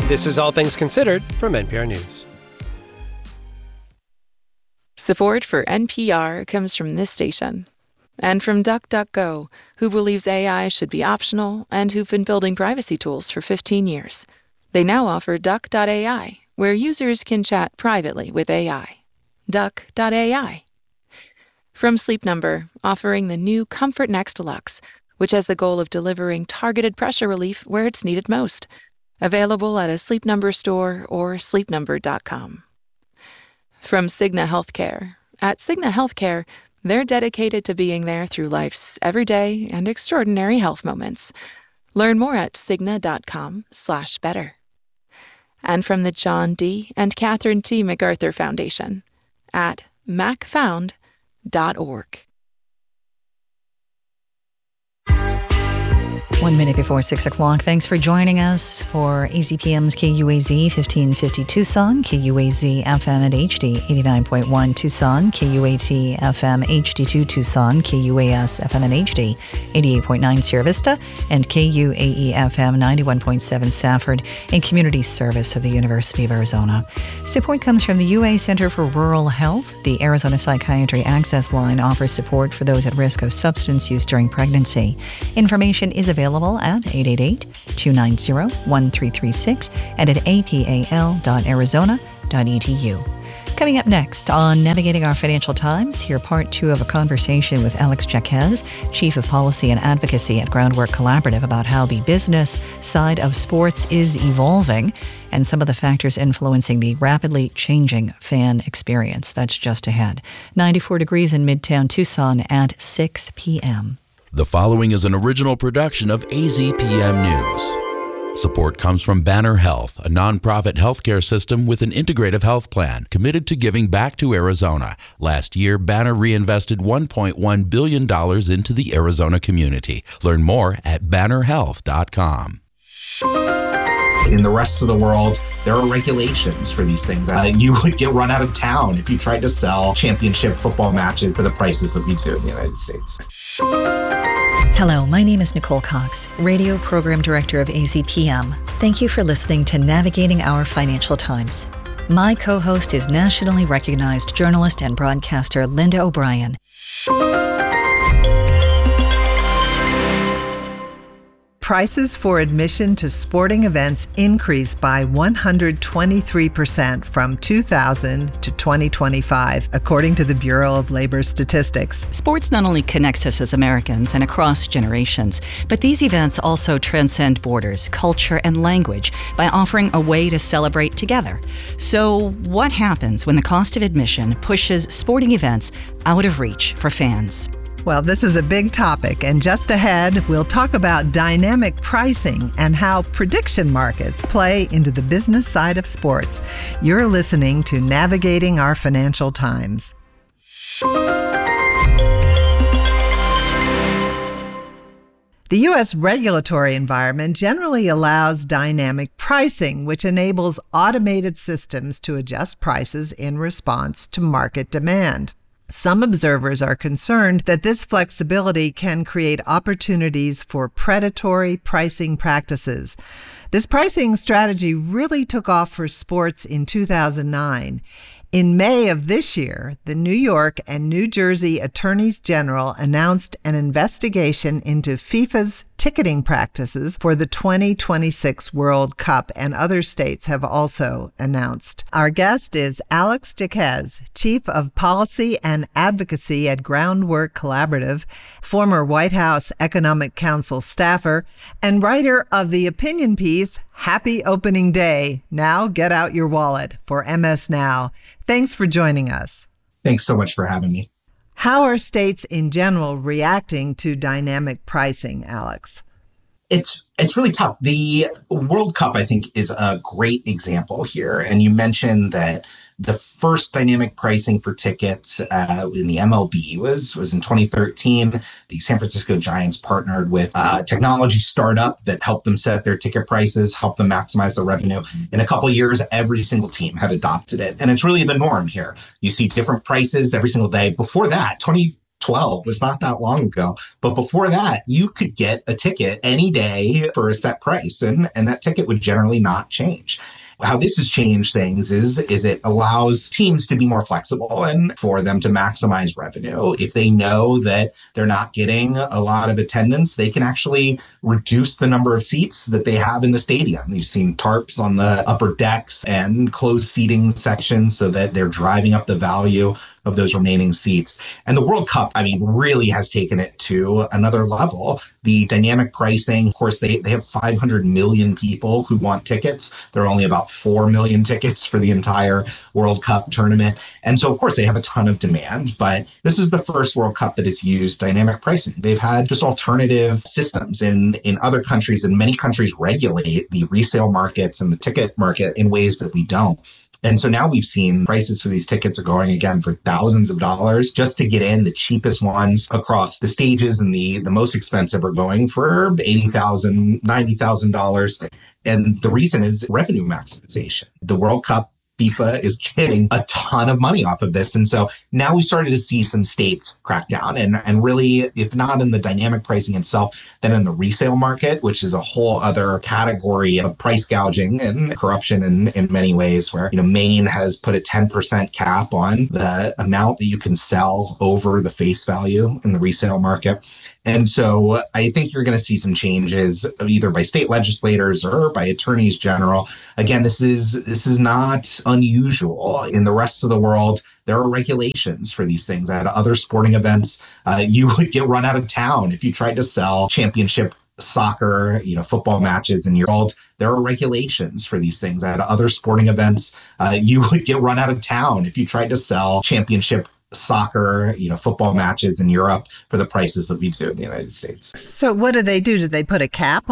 This is All Things Considered from NPR News. Support for NPR comes from this station and from DuckDuckGo, who believes AI should be optional and who've been building privacy tools for 15 years. They now offer Duck.ai, where users can chat privately with AI. Duck.ai. From Sleep Number, offering the new Comfort Next Deluxe, which has the goal of delivering targeted pressure relief where it's needed most. Available at a Sleep Number store or sleepnumber.com. From Cigna Healthcare. At Cigna Healthcare, they're dedicated to being there through life's everyday and extraordinary health moments. Learn more at cigna.com/better. And from the John D. and Catherine T. MacArthur Foundation at macfound.org. 1 minute before 6 o'clock. Thanks for joining us for AZPM's KUAZ 1550 Tucson, KUAZ FM at HD 89.1 Tucson, KUAT FM HD2 Tucson, KUAS FM and HD 88.9 Sierra Vista, and KUAE FM 91.7 Safford in community service of the University of Arizona. Support comes from the UA Center for Rural Health. The Arizona Psychiatry Access Line offers support for those at risk of substance use during pregnancy. Information is available at 888-290-1336 and at apal.arizona.edu. Coming up next on Navigating Our Financial Times, hear part 2 of a conversation with Alex Jaquez, Chief of Policy and Advocacy at Groundwork Collaborative, about how the business side of sports is evolving and some of the factors influencing the rapidly changing fan experience. That's just ahead. 94 degrees in Midtown Tucson at 6 p.m. The following is an original production of AZPM News. Support comes from Banner Health, a nonprofit healthcare system with an integrative health plan committed to giving back to Arizona. Last year, Banner reinvested $1.1 billion into the Arizona community. Learn more at bannerhealth.com. In the rest of the world, there are regulations for these things. You would get run out of town if you tried to sell championship football matches for the prices that we do in the United States. Hello, my name is Nicole Cox, Radio Program Director of AZPM. Thank you for listening to Navigating Our Financial Times. My co-host is nationally recognized journalist and broadcaster Linda O'Brien. Prices for admission to sporting events increased by 123% from 2000 to 2025, according to the Bureau of Labor Statistics. Sports not only connects us as Americans and across generations, but these events also transcend borders, culture, and language by offering a way to celebrate together. So what happens when the cost of admission pushes sporting events out of reach for fans? Well, this is a big topic, and just ahead, we'll talk about dynamic pricing and how prediction markets play into the business side of sports. You're listening to Navigating Our Financial Times. The U.S. regulatory environment generally allows dynamic pricing, which enables automated systems to adjust prices in response to market demand. Some observers are concerned that this flexibility can create opportunities for predatory pricing practices. This pricing strategy really took off for sports in 2009. In May of this year, the New York and New Jersey Attorneys General announced an investigation into FIFA's ticketing practices for the 2026 World Cup, and other states have also announced. Our guest is Alex Jaquez, Chief of Policy and Advocacy at Groundwork Collaborative, former White House Economic Council staffer, and writer of the opinion piece, Happy Opening Day, Now Get Out Your Wallet, for MS Now. Thanks for joining us. Thanks so much for having me. How are states in general reacting to dynamic pricing, Alex? It's really tough. The World Cup, I think, is a great example here. And you mentioned that the first dynamic pricing for tickets in the MLB was in 2013. The San Francisco Giants partnered with a technology startup that helped them set their ticket prices, helped them maximize their revenue. In a couple of years, every single team had adopted it. And it's really the norm here. You see different prices every single day. Before that, 2012 was not that long ago. But before that, you could get a ticket any day for a set price, and that ticket would generally not change. How this has changed things is it allows teams to be more flexible and for them to maximize revenue. If they know that they're not getting a lot of attendance, they can actually reduce the number of seats that they have in the stadium. You've seen tarps on the upper decks and closed seating sections so that they're driving up the value of those remaining seats. And the World Cup, really has taken it to another level. The dynamic pricing, of course, they have 500 million people who want tickets. There are only about 4 million tickets for the entire World Cup tournament. And so, of course, they have a ton of demand, but this is the first World Cup that has used dynamic pricing. They've had just alternative systems in other countries, and many countries regulate the resale markets and the ticket market in ways that we don't. And so now we've seen prices for these tickets are going again for thousands of dollars just to get in. The cheapest ones across the stages and the most expensive are going for $80,000, $90,000. And the reason is revenue maximization. The World Cup, FIFA is getting a ton of money off of this. And so now we started to see some states crack down and really, if not in the dynamic pricing itself, then in the resale market, which is a whole other category of price gouging and corruption in many ways, where, Maine has put a 10% cap on the amount that you can sell over the face value in the resale market. And so I think you're going to see some changes either by state legislators or by attorneys general. Again, this is not unusual. In the rest of the world, there are regulations for these things. At other sporting events, you would get run out of town if you tried to sell championship soccer, football matches in your world. There are regulations for these things. At other sporting events, you would get run out of town if you tried to sell championship soccer, football matches in Europe for the prices that we do in the United States. So what do? Did they put a cap